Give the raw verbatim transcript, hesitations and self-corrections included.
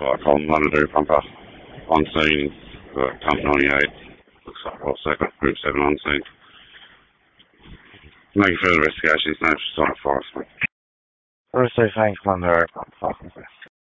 fire column Londonderry pumper on scene for pump ninety-eight. Looks like also got group seven on scene. Making further investigations, no sign of forest. First, I thank Londonderry pump five.